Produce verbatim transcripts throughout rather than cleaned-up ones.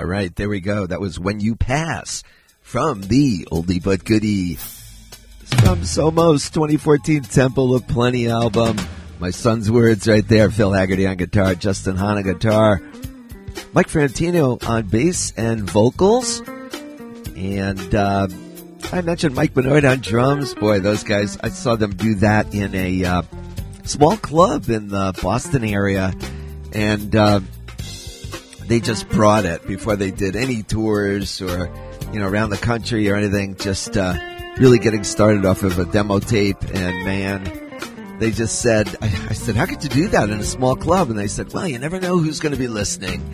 All right, there we go. That was When You Pass from the Oldie But Goodie. It's from Somos twenty fourteen Temple of Plenty album. My son's words right there. Phil Haggerty on guitar, Justin Hahn on guitar, Mike Frantino on bass and vocals. And uh, I mentioned Mike Benoit on drums. Boy, those guys, I saw them do that in a uh, small club in the Boston area. And uh, they just brought it before they did any tours or, you know, around the country or anything. Just uh, really getting started off of a demo tape. And, man, they just said, I, I said, how could you do that in a small club? And they said, well, you never know who's going to be listening.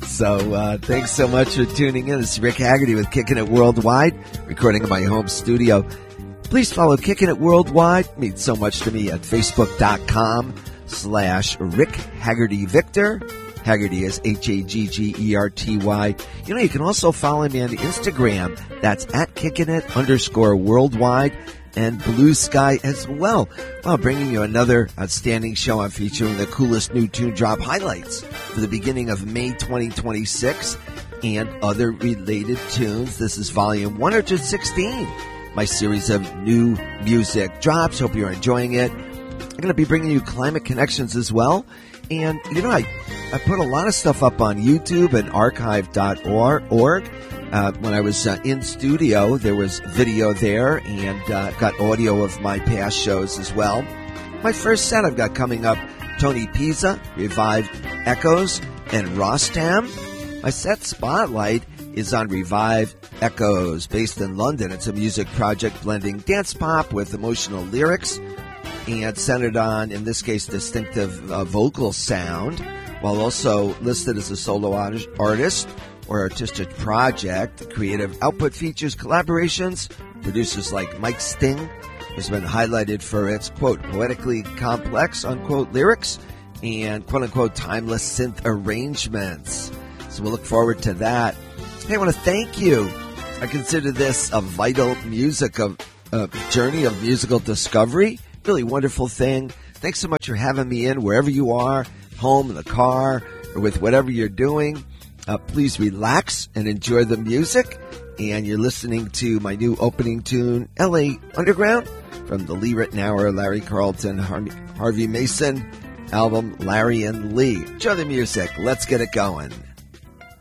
So uh, thanks so much for tuning in. This is Rick Haggerty with Kicking It Worldwide, recording in my home studio. Please follow Kicking It Worldwide. It means so much to me at facebook.com slash Rick Haggerty Victor. Haggerty is H A G G E R T Y. You know, you can also follow me on Instagram. That's at Kicking It underscore worldwide. And Blue Sky as well. Well, bringing you another outstanding show. I'm featuring the coolest new tune drop highlights for the beginning of May twenty twenty-six and other related tunes. This is volume one hundred sixteen, my series of new music drops. Hope you're enjoying it. I'm going to be bringing you Climate Connections as well. And, you know, I, I put a lot of stuff up on YouTube and archive dot org. Uh, when I was uh, in studio, there was video there and uh, got audio of my past shows as well. My first set I've got coming up, Tony Pizza, Revived Echoes, and Rostam. My set Spotlight is on Revived Echoes, based in London. It's a music project blending dance pop with emotional lyrics and centered on, in this case, distinctive uh, vocal sound, while also listed as a solo artist or artistic project. The creative output features collaborations. Producers like Mike Sting has been highlighted for its, quote, poetically complex, unquote, lyrics and, quote, unquote, timeless synth arrangements. So we'll look forward to that. Hey, I want to thank you. I consider this a vital music of uh, journey of musical discovery. Really wonderful thing. Thanks so much for having me in wherever you are, home, in the car, or with whatever you're doing. Uh, please relax and enjoy the music. And you're listening to my new opening tune, L A Underground, from the Lee Ritenour, Larry Carlton, Har- Harvey Mason album, Larry and Lee. Enjoy the music. Let's get it going.